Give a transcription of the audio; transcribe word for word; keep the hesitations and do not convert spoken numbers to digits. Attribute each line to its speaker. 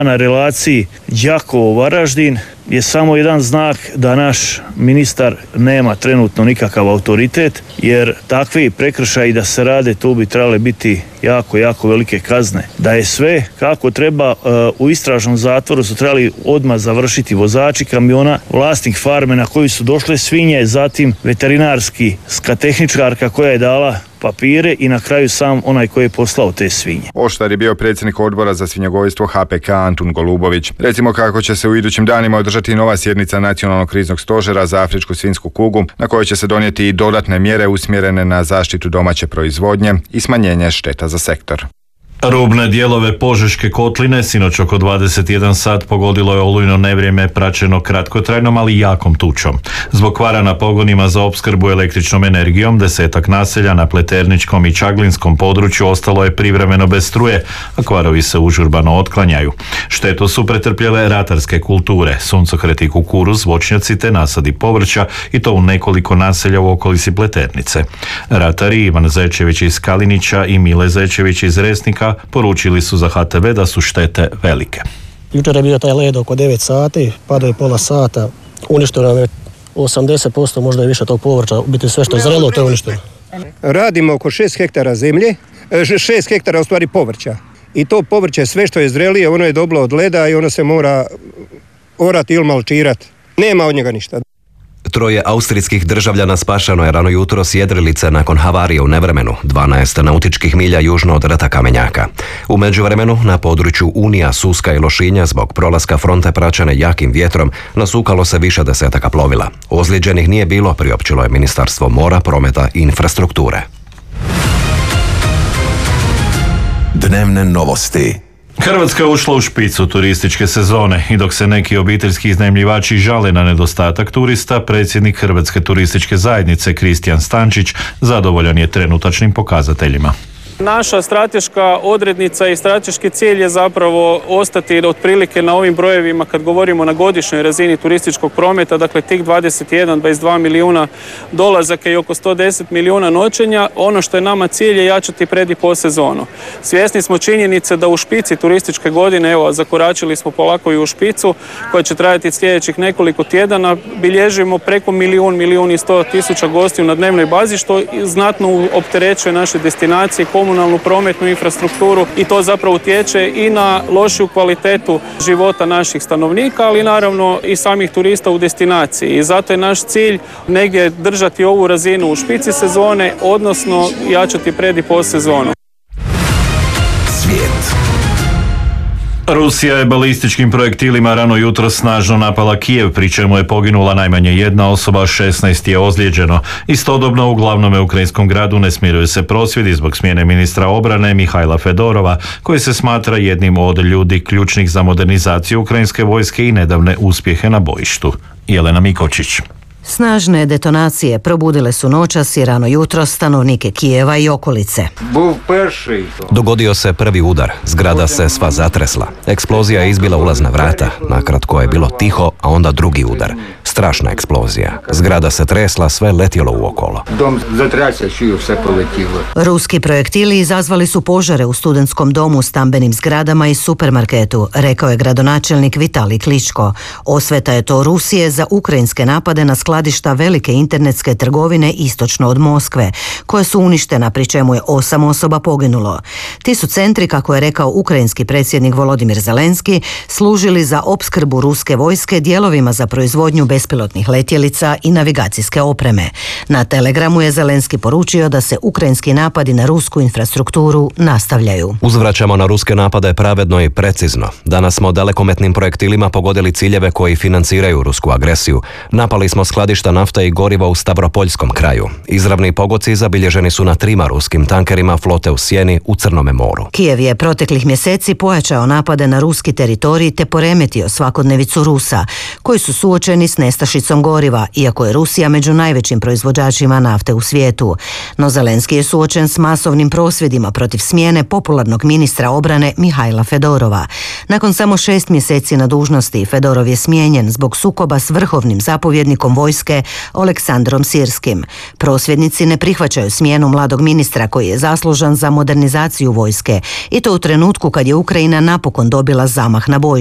Speaker 1: Na relaciji Đakovo-Varaždin je samo jedan znak da naš ministar nema trenutno nikakav autoritet, jer takvi prekršaji da se rade, tu bi trebale biti jako, jako velike kazne. Da je sve kako treba, u istražnom zatvoru su trebali odmah završiti vozači kamiona, vlasnik farme na koju su došle svinje, zatim veterinarski tehničarka koja je dala papire i na kraju sam onaj koji je poslao te svinje.
Speaker 2: Oštar je bio predsjednik odbora za svinjogojstvo H P K Antun Golubović. Recimo kako će se u idućim danima održati nova sjednica Nacionalnog kriznog stožera za afričku svinjsku kugu, na kojoj će se donijeti i dodatne mjere usmjerene na zaštitu domaće proizvodnje i smanjenje šteta za sektor.
Speaker 3: Rubne dijelove Požeške kotline sinoć oko dvadeset jedan sat pogodilo je olujno nevrijeme praćeno kratkotrajnom, ali jakom tučom. Zbog kvara na pogonima za opskrbu električnom energijom, desetak naselja na Pleterničkom i Čaglinskom području ostalo je privremeno bez struje, a kvarovi se užurbano otklanjaju. Štetu su pretrpjele ratarske kulture, suncokret i kukuruz, voćnjaci te nasadi povrća, i to u nekoliko naselja u okolici Pleternice. Ratari Ivan Zečević iz Kalinića i Mile Zečević iz Resnika poručili su za H T V da su štete velike.
Speaker 4: Jučer je bio taj led oko devet sati, padao je pola sata, uništeno je osamdeset posto, možda i više tog povrća, u biti sve što je zrelo, to je uništeno.
Speaker 5: Radimo oko šest hektara zemlje, šest hektara u stvari povrća. I to povrće, sve što je zrelije, ono je dobilo od leda i ono se mora orati ili malčirati. Nema od njega ništa.
Speaker 6: Troje austrijskih državljana spašano je rano jutro s jedrilice nakon havarije u nevremenu, dvanaest nautičkih milja južno od rta Kamenjaka. U međuvremenu na području Unija, Suska i Lošinja zbog prolaska fronte praćene jakim vjetrom nasukalo se više desetaka plovila. Ozlijeđenih nije bilo, priopćilo je Ministarstvo mora, prometa i infrastrukture.
Speaker 7: Dnevne novosti.
Speaker 3: Hrvatska je ušla u špicu turističke sezone i dok se neki obiteljski iznajmljivači žale na nedostatak turista, predsjednik Hrvatske turističke zajednice Kristijan Stančić zadovoljan je trenutačnim pokazateljima.
Speaker 8: Naša strateška odrednica i strateški cilj je zapravo ostati otprilike na ovim brojevima kad govorimo na godišnjoj razini turističkog prometa, dakle tih dvadeset jedan do dvadeset dva milijuna dolazaka i oko sto deset milijuna noćenja. Ono što je nama cilj je jačati pred i po sezonu. Svjesni smo činjenice da u špici turističke godine, evo zakoračili smo polako i u špicu koja će trajati sljedećih nekoliko tjedana, bilježimo preko milijun, milijun i sto tisuća gostiju na dnevnoj bazi, što znatno opterećuje naše destinacije, komunalnu prometnu infrastrukturu, i to zapravo utječe i na lošiju kvalitetu života naših stanovnika, ali naravno i samih turista u destinaciji. I zato je naš cilj negdje držati ovu razinu u špici sezone, odnosno jačati pred i po sezonu.
Speaker 7: Svijet.
Speaker 3: Rusija je balističkim projektilima rano jutro snažno napala Kijev, pri čemu je poginula najmanje jedna osoba, šesnaest je ozlijeđeno. Istodobno u glavnom ukrajinskom gradu ne smiruju se prosvjedi zbog smjene ministra obrane Mihajla Fedorova, koji se smatra jednim od ljudi ključnih za modernizaciju ukrajinske vojske i nedavne uspjehe na bojištu. Jelena Mikočić.
Speaker 9: Snažne detonacije probudile su noćas i rano jutro stanovnike Kijeva i okolice.
Speaker 6: Dogodio se prvi udar, zgrada se sva zatresla. Eksplozija je izbila ulazna vrata, nakratko je bilo tiho, a onda drugi udar. Strašna eksplozija. Zgrada se tresla, sve letjelo uokolo.
Speaker 9: Ruski projektili izazvali su požare u studentskom domu, stambenim zgradama i supermarketu, rekao je gradonačelnik Vitalij Kličko. Osveta je to Rusije za ukrajinske napade na skladišta velike internetske trgovine istočno od Moskve, koje su uništena, pri čemu je osam osoba poginulo. Ti su centri, kako je rekao ukrajinski predsjednik Volodimir Zelenski, služili za opskrbu ruske vojske dijelovima za proizvodnju bespilotnih letjelica i navigacijske opreme. Na Telegramu je Zelenski poručio da se ukrajinski napadi na rusku infrastrukturu nastavljaju.
Speaker 6: Uzvraćamo na ruske napade pravedno i precizno. Danas smo dalekometnim projektilima pogodili ciljeve koji financiraju rusku agresiju. Napali smo skladišta nafte i goriva u Stavropoljskom kraju. Izravni pogoci zabilježeni su na trima ruskim tankerima flote u Sjeni u Crnome moru.
Speaker 9: Kijev je proteklih mjeseci pojačao napade na ruski teritorij te poremetio svakodnevicu Rusa, koji su suočeni s nestašicom goriva, iako je Rusija među najvećim proizvođačima nafte u svijetu. No Zelenski je suočen s masovnim prosvjedima protiv smjene popularnog ministra obrane Mihajla Fedorova. Nakon samo šest mjeseci na dužnosti, Fedorov je smijenjen zbog sukoba s vrhovnim zapovjednikom vojske vojske Aleksandrom Sirskim. Prosvjednici ne prihvaćaju smjenu mladog ministra koji je zaslužan za modernizaciju vojske i to u trenutku kad je Ukrajina napokon dobila zamah na bojištu.